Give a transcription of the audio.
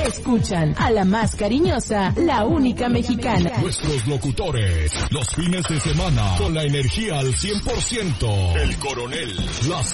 Escuchan a la más cariñosa, la única mexicana. Nuestros locutores, los fines de semana, con la energía al 100%. El Coronel, la